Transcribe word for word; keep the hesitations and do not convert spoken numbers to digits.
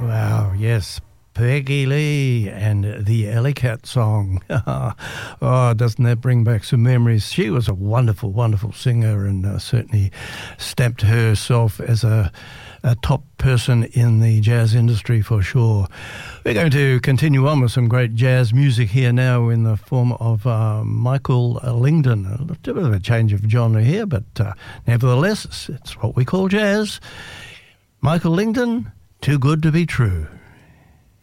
Wow, yes. Peggy Lee and the Alley Cat song. Oh, doesn't that bring back some memories? She was a wonderful, wonderful singer and uh, certainly stamped herself as a, a top person in the jazz industry for sure. We're going to continue on with some great jazz music here now in the form of uh, Michael Lingdon. A little bit of a change of genre here, but uh, nevertheless, it's, it's what we call jazz. Michael Lingdon, Too Good to Be True.